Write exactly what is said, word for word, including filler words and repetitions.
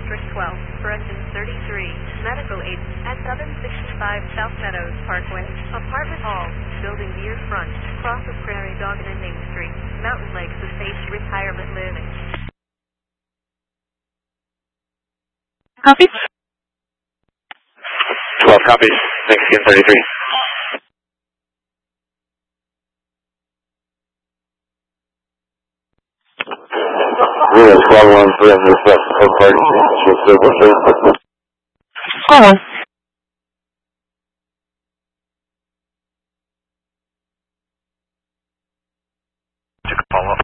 District twelve for engine thirty-three, medical aid at seven sixty-five South Meadows Parkway, Apartment Hall, building near front, cross of Prairie Dog and Main Street, Mountain Lakes Estates Retirement Living. Copy. twelve copies. Thanks again, thirty-three. Yes, one one three on this left. Go on. Took a follow-up.